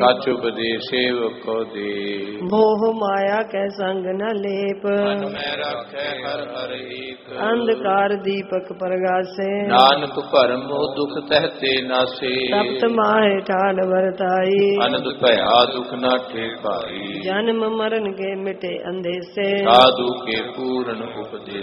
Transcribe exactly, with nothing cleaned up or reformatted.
ਸਚ ਉਪਦੇਸ਼ ਸੇਵਕ ਕੋ ਦੇ। ਮੋਹ ਮਾਇਆ ਕੈ ਸੰਗ ਨ ਲੇਪ, ਮਨ ਮੈਂ ਰਾਖੈ ਹਰ ਹਰ ਏਕ। ਅੰਧਕਾਰ ਦੀਪਕ ਪ੍ਰਗਾਸੇ, ਨਾਨਕ ਭਰਮ ਦੁਖ ਤਹਿਤੇ ਨਾਸੇ। ਤਪਤ ਮਾਹਿ ਠਾਲ ਵਰਤਾਈ, ਅਨੰਦ ਭਇਆ ਦੁਖ ਨਾ ਠੇਕਾਈ। ਜਨਮ ਮਰਨ ਕੇ ਮਿਟੇ ਅੰਧੇਸੇ, ਸਾਧੂ ਕੇ ਪੂਰਨ ਉਪਦੇਸੇ।